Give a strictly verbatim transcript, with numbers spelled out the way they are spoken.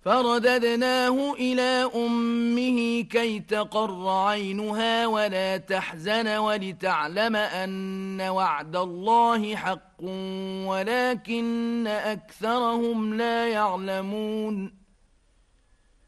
فرددناه إلى أمه كي تقر عينها ولا تحزن ولتعلم أن وعد الله حق ولكن أكثرهم لا يعلمون